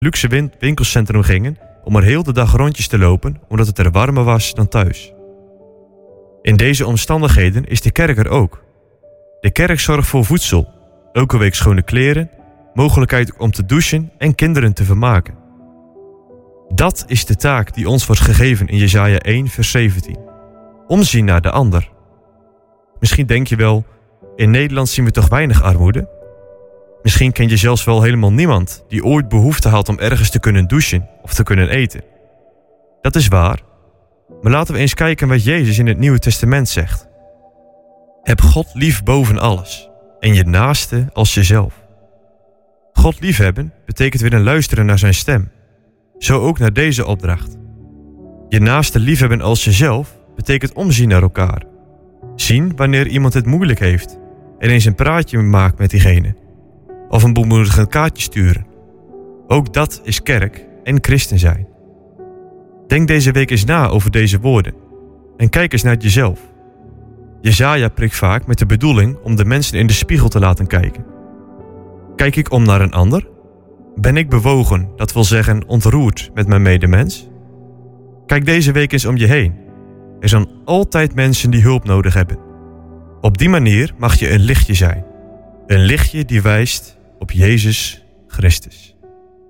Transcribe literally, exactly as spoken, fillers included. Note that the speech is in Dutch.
luxe win- winkelcentrum gingen om er heel de dag rondjes te lopen omdat het er warmer was dan thuis. In deze omstandigheden is de kerk er ook. De kerk zorgt voor voedsel, elke week schone kleren, mogelijkheid om te douchen en kinderen te vermaken. Dat is de taak die ons wordt gegeven in Jesaja één vers zeventien. Omzien naar de ander. Misschien denk je wel, in Nederland zien we toch weinig armoede? Misschien ken je zelfs wel helemaal niemand die ooit behoefte had om ergens te kunnen douchen of te kunnen eten. Dat is waar, maar laten we eens kijken wat Jezus in het Nieuwe Testament zegt. Heb God lief boven alles en je naaste als jezelf. God liefhebben betekent willen luisteren naar zijn stem. Zo ook naar deze opdracht. Je naaste liefhebben als jezelf betekent omzien naar elkaar. Zien wanneer iemand het moeilijk heeft en eens een praatje maakt met diegene. Of een bemoedigend kaartje sturen. Ook dat is kerk en christen zijn. Denk deze week eens na over deze woorden. En kijk eens naar jezelf. Jesaja prikt vaak met de bedoeling om de mensen in de spiegel te laten kijken. Kijk ik om naar een ander? Ben ik bewogen, dat wil zeggen ontroerd met mijn medemens? Kijk deze week eens om je heen. Er zijn altijd mensen die hulp nodig hebben. Op die manier mag je een lichtje zijn. Een lichtje die wijst op Jezus Christus.